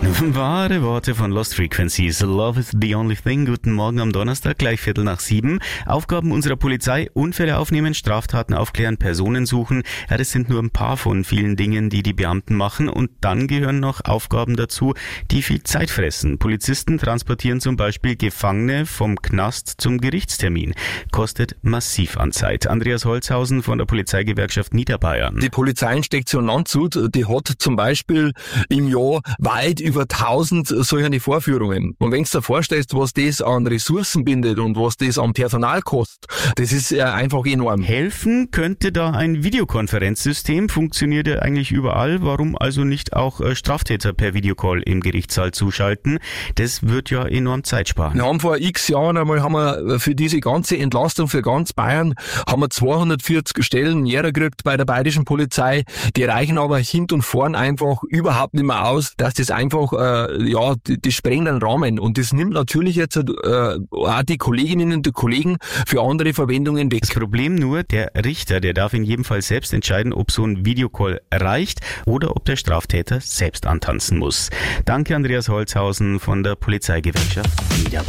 Wahre Worte von Lost Frequencies. Love is the only thing. Guten Morgen am Donnerstag, gleich 6:15. Aufgaben unserer Polizei: Unfälle aufnehmen, Straftaten aufklären, Personen suchen. Ja, das sind nur ein paar von vielen Dingen, die die Beamten machen. Und dann gehören noch Aufgaben dazu, die viel Zeit fressen. Polizisten transportieren zum Beispiel Gefangene vom Knast zum Gerichtstermin. Kostet massiv an Zeit. Andreas Holzhausen von der Polizeigewerkschaft Niederbayern. Die Polizeiinspektion Landshut, die hat zum Beispiel im Jahr weit über 1000 solche Vorführungen. Und wenn du dir vorstellst, was das an Ressourcen bindet und was das an Personal kostet, das ist einfach enorm. Helfen könnte da ein Videokonferenzsystem, funktioniert ja eigentlich überall. Warum also nicht auch Straftäter per Videocall im Gerichtssaal zuschalten? Das wird ja enorm Zeit sparen. Wir haben vor x Jahren einmal für diese ganze Entlastung für ganz Bayern 240 Stellen gekriegt bei der bayerischen Polizei. Die reichen aber hinten und vorn einfach überhaupt nicht mehr aus, dass das einfach, die sprengen den Rahmen. Und das nimmt natürlich jetzt auch die Kolleginnen und die Kollegen für andere Verwendungen weg. Das Problem nur, der Richter, der darf in jedem Fall selbst entscheiden, ob so ein Videocall reicht oder ob der Straftäter selbst antanzen muss. Danke, Andreas Holzhausen von der Polizeigewerkschaft Niederbayern.